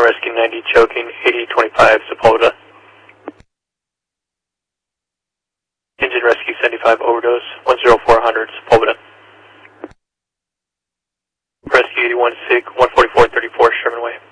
Rescue 90 choking, 8025 Sepulveda. Engine Rescue 75 overdose, 10400 Sepulveda. Rescue 81 SIG, 14434 Sherman Way.